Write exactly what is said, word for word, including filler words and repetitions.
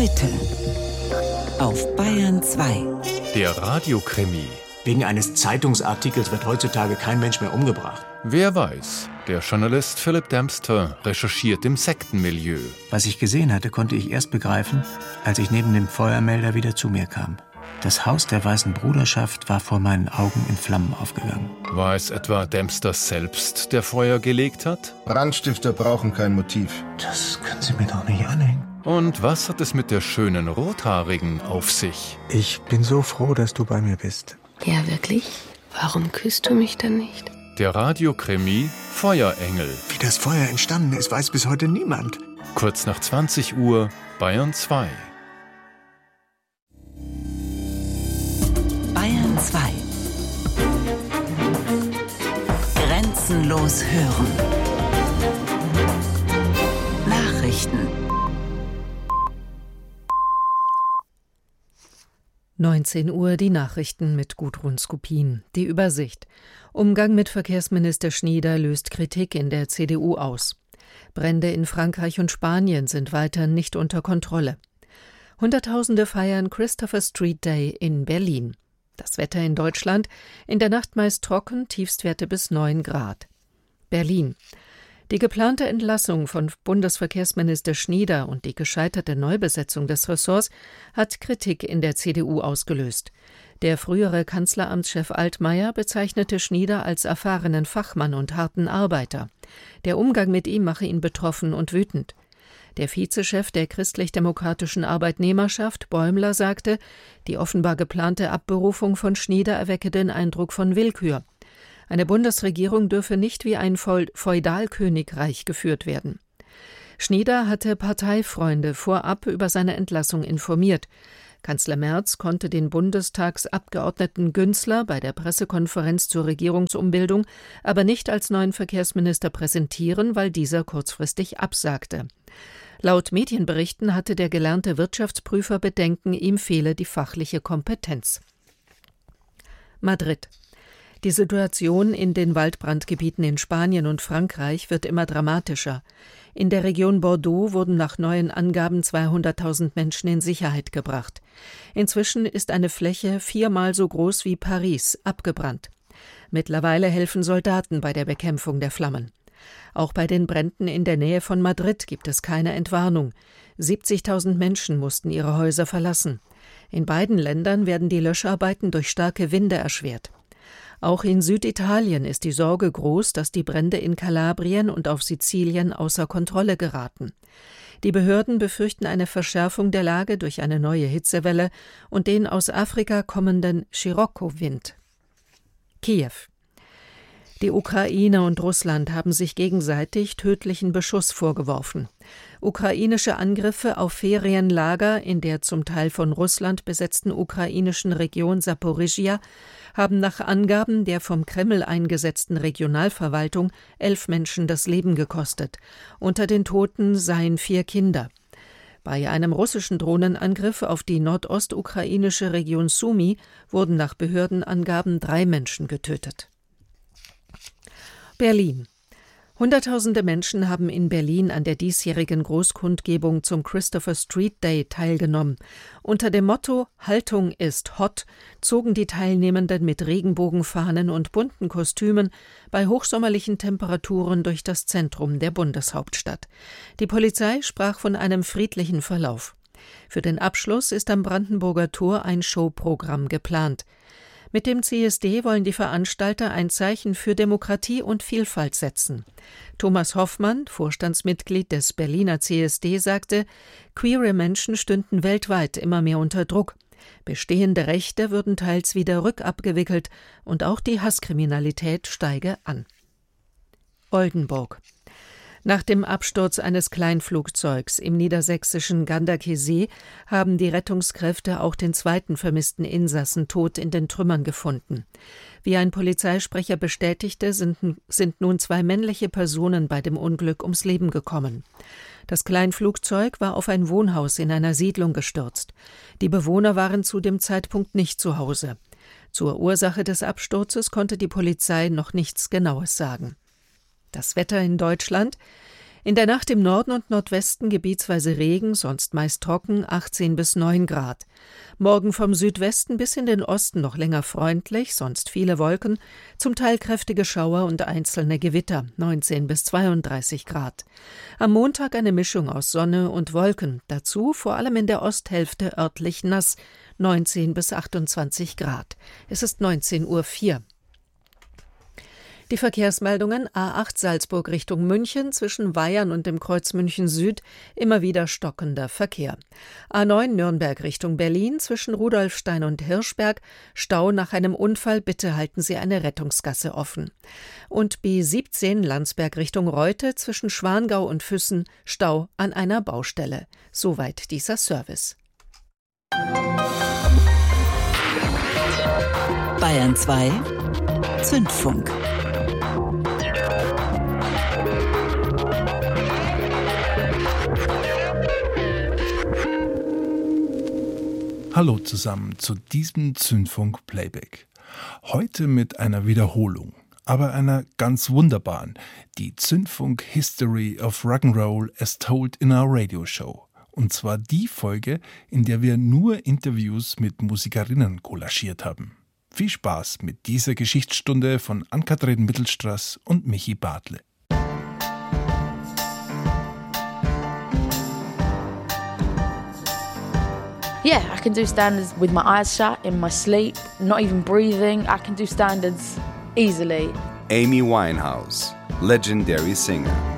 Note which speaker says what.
Speaker 1: Heute auf Bayern zwei.
Speaker 2: Der Radiokrimi.
Speaker 3: Wegen eines Zeitungsartikels wird heutzutage kein Mensch mehr umgebracht.
Speaker 2: Wer weiß, der Journalist Philip Dempster recherchiert im Sektenmilieu.
Speaker 3: Was ich gesehen hatte, konnte ich erst begreifen, als ich neben dem Feuermelder wieder zu mir kam. Das Haus der Weißen Bruderschaft war vor meinen Augen in Flammen aufgegangen.
Speaker 2: War es etwa Dempster selbst, der Feuer gelegt hat?
Speaker 4: Brandstifter brauchen kein Motiv.
Speaker 3: Das können Sie mir doch nicht anhängen.
Speaker 2: Und was hat es mit der schönen Rothaarigen auf sich?
Speaker 3: Ich bin so froh, dass du bei mir bist.
Speaker 5: Ja, wirklich? Warum küsst du mich dann nicht?
Speaker 2: Der Radiokrimi Feuerengel.
Speaker 3: Wie das Feuer entstanden ist, weiß bis heute niemand.
Speaker 2: Kurz nach zwanzig Uhr, Bayern zwei.
Speaker 1: Bayern zwei. Grenzenlos hören. Nachrichten.
Speaker 6: neunzehn Uhr die Nachrichten mit Gudrun Skupin. Die Übersicht. Umgang mit Verkehrsminister Schnieder löst Kritik in der C D U aus. Brände in Frankreich und Spanien sind weiter nicht unter Kontrolle. Hunderttausende feiern Christopher Street Day in Berlin. Das Wetter in Deutschland, in der Nacht meist trocken, Tiefstwerte bis neun Grad. Berlin. Die geplante Entlassung von Bundesverkehrsminister Schnieder und die gescheiterte Neubesetzung des Ressorts hat Kritik in der C D U ausgelöst. Der frühere Kanzleramtschef Altmaier bezeichnete Schnieder als erfahrenen Fachmann und harten Arbeiter. Der Umgang mit ihm mache ihn betroffen und wütend. Der Vizechef der christlich-demokratischen Arbeitnehmerschaft, Bäumler, sagte, die offenbar geplante Abberufung von Schnieder erwecke den Eindruck von Willkür. Eine Bundesregierung dürfe nicht wie ein Feudalkönigreich geführt werden. Schnieder hatte Parteifreunde vorab über seine Entlassung informiert. Kanzler Merz konnte den Bundestagsabgeordneten Günzler bei der Pressekonferenz zur Regierungsumbildung aber nicht als neuen Verkehrsminister präsentieren, weil dieser kurzfristig absagte. Laut Medienberichten hatte der gelernte Wirtschaftsprüfer Bedenken, ihm fehle die fachliche Kompetenz. Madrid. Die Situation in den Waldbrandgebieten in Spanien und Frankreich wird immer dramatischer. In der Region Bordeaux wurden nach neuen Angaben zweihunderttausend Menschen in Sicherheit gebracht. Inzwischen ist eine Fläche viermal so groß wie Paris abgebrannt. Mittlerweile helfen Soldaten bei der Bekämpfung der Flammen. Auch bei den Bränden in der Nähe von Madrid gibt es keine Entwarnung. siebzigtausend Menschen mussten ihre Häuser verlassen. In beiden Ländern werden die Löscharbeiten durch starke Winde erschwert. Auch in Süditalien ist die Sorge groß, dass die Brände in Kalabrien und auf Sizilien außer Kontrolle geraten. Die Behörden befürchten eine Verschärfung der Lage durch eine neue Hitzewelle und den aus Afrika kommenden Scirocco-Wind. Kiew. Die Ukraine und Russland haben sich gegenseitig tödlichen Beschuss vorgeworfen. Ukrainische Angriffe auf Ferienlager in der zum Teil von Russland besetzten ukrainischen Region Saporischschja haben nach Angaben der vom Kreml eingesetzten Regionalverwaltung elf Menschen das Leben gekostet. Unter den Toten seien vier Kinder. Bei einem russischen Drohnenangriff auf die nordostukrainische Region Sumy wurden nach Behördenangaben drei Menschen getötet. Berlin. Hunderttausende Menschen haben in Berlin an der diesjährigen Großkundgebung zum Christopher Street Day teilgenommen. Unter dem Motto »Haltung ist hot« zogen die Teilnehmenden mit Regenbogenfahnen und bunten Kostümen bei hochsommerlichen Temperaturen durch das Zentrum der Bundeshauptstadt. Die Polizei sprach von einem friedlichen Verlauf. Für den Abschluss ist am Brandenburger Tor ein Showprogramm geplant. Mit dem C S D wollen die Veranstalter ein Zeichen für Demokratie und Vielfalt setzen. Thomas Hoffmann, Vorstandsmitglied des Berliner C S D, sagte, queere Menschen stünden weltweit immer mehr unter Druck. Bestehende Rechte würden teils wieder rückabgewickelt und auch die Hasskriminalität steige an. Oldenburg. Nach dem Absturz eines Kleinflugzeugs im niedersächsischen Ganderkesee haben die Rettungskräfte auch den zweiten vermissten Insassen tot in den Trümmern gefunden. Wie ein Polizeisprecher bestätigte, sind, sind nun zwei männliche Personen bei dem Unglück ums Leben gekommen. Das Kleinflugzeug war auf ein Wohnhaus in einer Siedlung gestürzt. Die Bewohner waren zu dem Zeitpunkt nicht zu Hause. Zur Ursache des Absturzes konnte die Polizei noch nichts Genaues sagen. Das Wetter in Deutschland. In der Nacht im Norden und Nordwesten gebietsweise Regen, sonst meist trocken, achtzehn bis neun Grad. Morgen vom Südwesten bis in den Osten noch länger freundlich, sonst viele Wolken, zum Teil kräftige Schauer und einzelne Gewitter, neunzehn bis zweiunddreißig Grad. Am Montag eine Mischung aus Sonne und Wolken, dazu vor allem in der Osthälfte örtlich nass, neunzehn bis achtundzwanzig Grad. Es ist neunzehn Uhr vier. Die Verkehrsmeldungen: A acht Salzburg Richtung München, zwischen Weyern und dem Kreuz München Süd immer wieder stockender Verkehr. A neun Nürnberg Richtung Berlin, zwischen Rudolfstein und Hirschberg, Stau nach einem Unfall, bitte halten Sie eine Rettungsgasse offen. Und B siebzehn Landsberg Richtung Reute, zwischen Schwangau und Füssen, Stau an einer Baustelle. Soweit dieser Service.
Speaker 1: Bayern zwei Zündfunk.
Speaker 7: Hallo zusammen zu diesem Zündfunk-Playback. Heute mit einer Wiederholung, aber einer ganz wunderbaren, die Zündfunk History of Rock'n'Roll as Told in our Radio Show. Und zwar die Folge, in der wir nur Interviews mit Musikerinnen kollagiert haben. Viel Spaß mit dieser Geschichtsstunde von Ann-Kathrin Mittelstraß und Michi Bartle.
Speaker 8: Yeah, I can do standards with my eyes shut, in my sleep, not even breathing. I can do standards easily.
Speaker 9: Amy Winehouse, legendary singer.